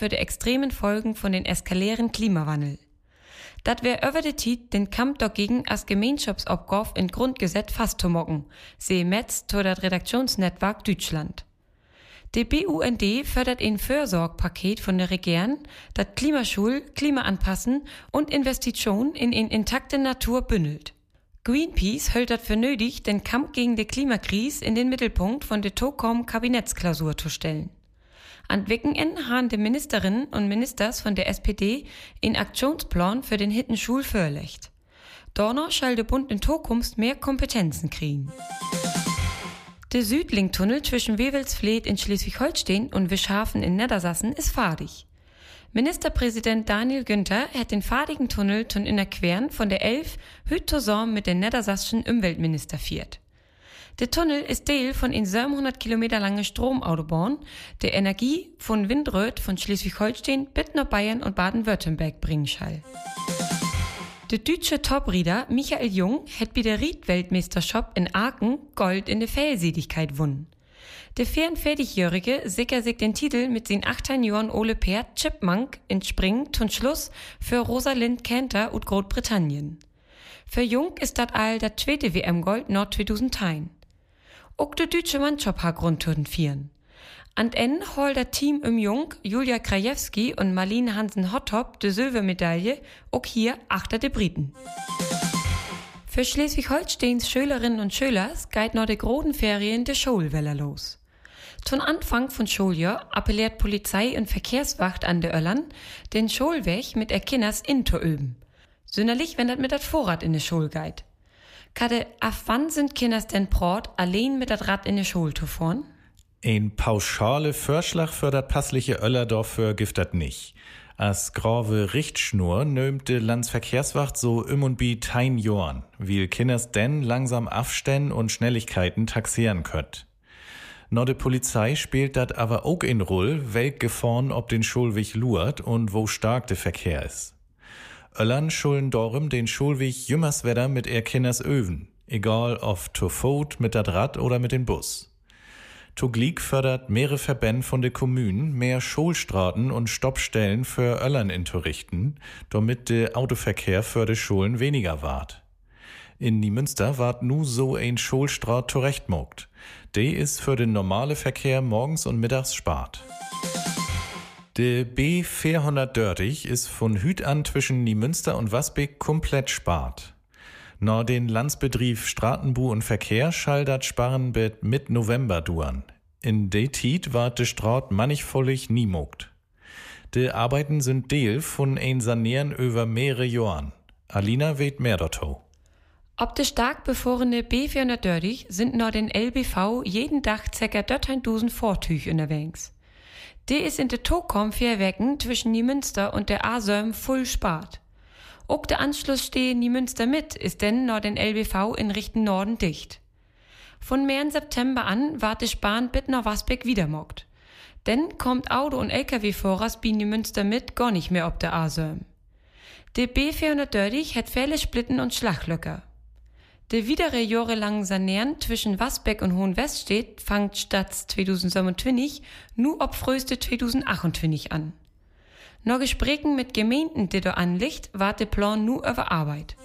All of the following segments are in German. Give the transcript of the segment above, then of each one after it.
für die extremen Folgen von den eskalierenden Klimawandel. Dat wär über die Zeit den Kampf dagegen als Gemeinschaftsabgabe in Grundgesetz festzumachen, sehe Metz zu das Redaktionsnetzwerk Deutschland. Die BUND fördert ein Fürsorgpaket von der Regierung, das Klimaschul, Klimaanpassen und Investitionen in eine intakte Natur bündelt. Greenpeace hält das für nötig, den Kampf gegen die Klimakrise in den Mittelpunkt von der Kabinettsklausur zu stellen. An Wochenende haben die Ministerinnen und Ministers von der SPD einen Aktionsplan für den Hittenschul vorgelegt. Danach soll der Bund in Zukunft mehr Kompetenzen kriegen. Der Südlink-Tunnel zwischen Wewelsfleth in Schleswig-Holstein und Wischhafen in Niedersachsen ist fertig. Ministerpräsident Daniel Günther hat den fertigen Tunnel in Innerquern von der Elf heute zusammen mit den niedersächsischen Umweltminister viert. Der Tunnel ist Teil von in 700 Kilometer lange Stromautobahn, der Energie von Windröd von Schleswig-Holstein bis nach Bayern und Baden-Württemberg bringen soll. Der deutsche Top-Rieder Michael Jung hat bei der Ried-Weltmeisterschaft in Aachen Gold in der Fehlseligkeit gewonnen. Der 44-Jährige sichert sich den Titel mit seinen 18 Jahren Ole Perd Chipmunk in Springen zum Schluss für Rosalind Cantor und Großbritannien. Für Jung ist das all das zweite WM-Gold nach 2010. Auch der deutsche Mannschaft hat Grund zu vieren. An Ende holt das Team Jung, Julia Krajewski und Marlene Hansen-Hottop die Silbermedaille, auch hier achter die Briten. Für Schleswig-Holsteins Schülerinnen und Schüler geht nach der großen Ferien die Schulwelle los. Zum Anfang von Schuljahr appelliert Polizei und Verkehrswacht an der Öllern, den Schulweg mit Kinders in zu üben. Sonderlich, wenn das mit das Vorrad in der Schule geht. Kade, ab wann sind Kinders denn prot, allein mit das Rad in der Schule zu fahren? Ein pauschale Vorschlag für das passliche Öllerdorf für giftet nicht. Als grave Richtschnur nömt de Landsverkehrswacht so und bi 10 Jahren, wie Kinders denn langsam Afstände und Schnelligkeiten taxieren könnt. No de Polizei spielt dat aber auch in Roll, welk Gefahren ob den Schulweg luert und wo stark der Verkehr ist. Öllern schulden darum den Schulweg jümmers wedder mit er Kinders öven, egal ob to Foot, mit dat Rad oder mit dem Bus. Tuglik fördert mehrere Verbände von der Kommunen mehr Schulstraßen und Stoppstellen für Öllern inzurichten, damit der Autoverkehr für die Schulen weniger ward. In Niemünster ward nu so ein Schulstraat zurechtmogt. Die ist für den normale Verkehr morgens und mittags spart. Der B430 ist von Hüt an zwischen Niemünster und Wasbeck komplett spart. Na den Landsbetrieb Straßenbau und Verkehr schall dat Sparren bet mit November duan. In de Tiet ward de Straat mannigfollig nie mogt. De Arbeiten sind Deel von ein Sanieren über mehrere Jahren. Alina weht mehr dazu. Ob de stark befahrene B430 sind nach den LBV jeden Tag ca. 13.000 Fahrzeuge unterwegs. Die ist in de Tokom 4 Wecken zwischen Niemünster und der A7 voll spart. Auch der Anschluss stehe Niemünster mit, ist denn nach den LBV in Richtung Norden dicht. Von mehr September an ward die Bahn bis nach Wasbeck wieder mogt. Denn kommt Auto- und LKW-Fahrers bei Niemünster mit gar nicht mehr ob der A7. Die B430 hat viele Splitten und Schlaglöcker. Der widere jahrelangen Sanieren zwischen Wasbeck und Hohenweststedt fangt statt 2027 nur ob früheste 2028 an. Nach Gesprächen mit Gemeinden, die da anliegt, ward der Plan nur über Arbeit.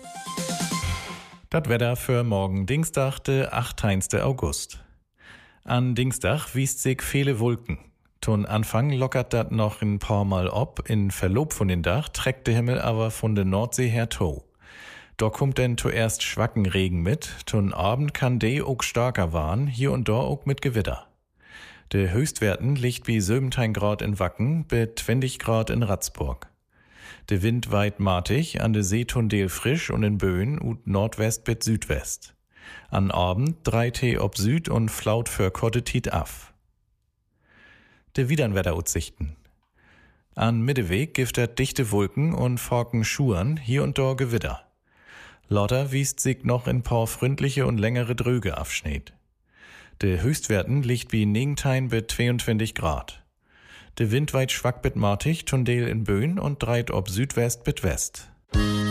Das Wetter für morgen Dienstag, der 18. August. An Dienstag wiest sich viele Wolken. Ton Anfang lockert dat noch ein paar Mal ob, in Verlob von den Dach trägt der Himmel aber von der Nordsee her to. Da kommt denn zuerst schwachen Regen mit, ton Abend kann de auch starker waren, hier und da auch mit Gewitter. De Höchstwerten liegt wie 17 Grad in Wacken, bei 20 Grad in Ratzburg. De Wind weit matig, an de See tundel frisch und in Böen und Nordwest bis Südwest. An Abend 3 T ob Süd und flaut für Kottetit af. De Widernwetteraussichten. An Mitteweg giftet dichte Wolken und forken Schuren, hier und da Gewitter. Lauter wiest sich noch in paar freundliche und längere Dröge Abschnitt. De Höchstwerten liegt wie 19 bis 22 Grad. De Wind weit schwack bis matig, tundel in Böen und dreit ob Südwest bis West.